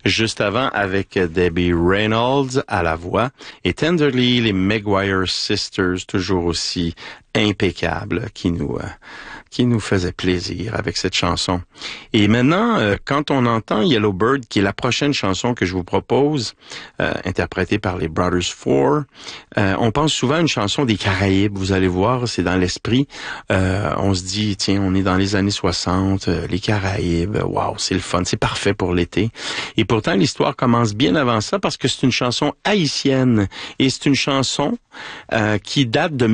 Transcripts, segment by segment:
Juste avant, avec Debbie Reynolds à la voix et Tenderly, les Maguire Sisters, toujours aussi impeccables, qui nous faisait plaisir avec cette chanson. Et maintenant, quand on entend Yellow Bird, qui est la prochaine chanson que je vous propose, interprétée par les Brothers Four, on pense souvent à une chanson des Caraïbes. Vous allez voir, c'est dans l'esprit. On se dit, tiens, on est dans les années 60, les Caraïbes, waouh, c'est le fun, c'est parfait pour l'été. Et pourtant, l'histoire commence bien avant ça parce que c'est une chanson haïtienne. Et c'est une chanson qui date de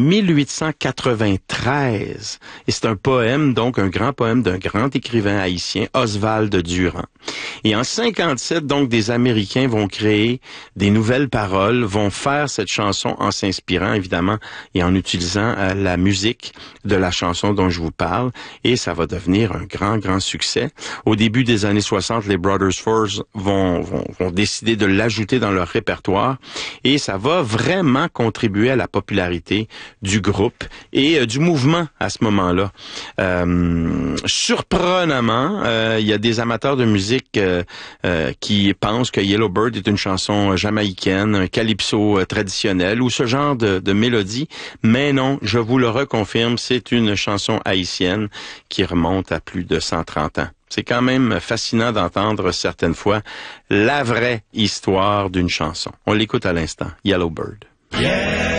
1893. Et c'est un poème, donc un grand poème d'un grand écrivain haïtien, Oswald Durand. Et en 57, donc, des Américains vont créer des nouvelles paroles, vont faire cette chanson en s'inspirant, évidemment, et en utilisant la musique de la chanson dont je vous parle. Et ça va devenir un grand, grand succès. Au début des années 60, les Brothers Four vont décider de l'ajouter dans leur répertoire. Et ça va vraiment contribuer à la popularité du groupe et du mouvement à ce moment-là. Surprenamment, il y a des amateurs de musique qui pensent que Yellow Bird est une chanson jamaïcaine, un calypso traditionnel ou ce genre de mélodie, mais non, je vous le reconfirme, c'est une chanson haïtienne qui remonte à plus de 130 ans. C'est quand même fascinant d'entendre certaines fois la vraie histoire d'une chanson. On l'écoute à l'instant, Yellow Bird. Yeah!